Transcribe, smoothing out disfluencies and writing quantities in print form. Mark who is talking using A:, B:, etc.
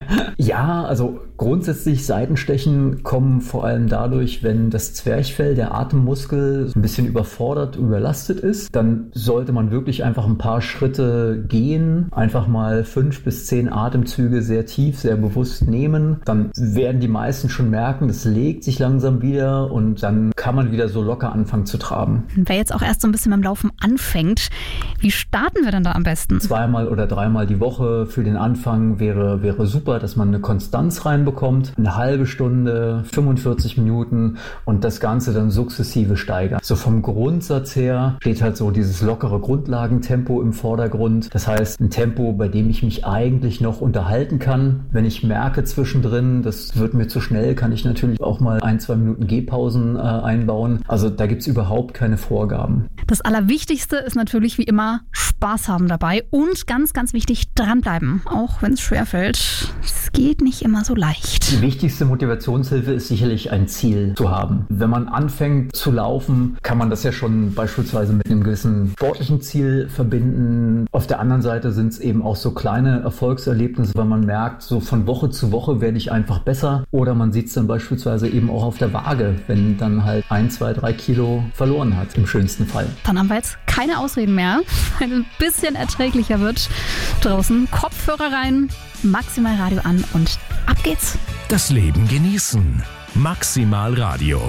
A: Ja, also grundsätzlich Seitenstechen kommen vor allem dadurch, wenn das Zwerchfell, der Atemmuskel, ein bisschen überfordert, überlastet ist. Dann sollte man wirklich einfach ein paar Schritte gehen, einfach mal 5 bis 10 Atemzüge sehr tief, sehr bewusst nehmen. Dann werden die meisten schon merken, das legt sich langsam wieder und dann kann man wieder so locker anfangen zu traben.
B: Wer jetzt auch erst so ein bisschen beim Laufen anfängt, wie starten wir denn da am besten?
A: 2-mal oder 3-mal die Woche für den Anfang wäre super, dass man eine Konstanz reinbekommt. Eine halbe Stunde, 45 Minuten und das Ganze dann sukzessive steigern. So vom Grundsatz her steht halt so dieses lockere Grundlagentempo im Vordergrund. Das heißt, ein Tempo, bei dem ich mich eigentlich noch unterhalten kann. Wenn ich merke zwischendrin, das wird mir zu schnell, kann ich natürlich auch mal 1-2 Minuten Gehpausen einbauen. Also da gibt es überhaupt keine Vorgaben.
B: Das Allerwichtigste ist natürlich wie immer Spaß haben dabei und ganz, ganz wichtig, dranbleiben, auch wenn es schwerfällt. Es geht nicht immer so leicht.
A: Die wichtigste Motivationshilfe ist sicherlich ein Ziel zu haben. Wenn man anfängt zu laufen, kann man das ja schon beispielsweise mit einem gewissen sportlichen Ziel verbinden. Auf der anderen Seite sind es eben auch so kleine Erfolgserlebnisse, weil man merkt, so von Woche zu Woche werde ich einfach besser. Oder man sieht es dann beispielsweise eben auch auf der Waage, wenn dann halt 1, 2, 3 Kilo verloren hat, im schönsten Fall.
B: Dann haben wir jetzt keine Ausreden mehr, wenn es ein bisschen erträglicher wird. Draußen Kopfhörer rein, Maximal Radio an und ab geht's.
C: Das Leben genießen. Maximal Radio.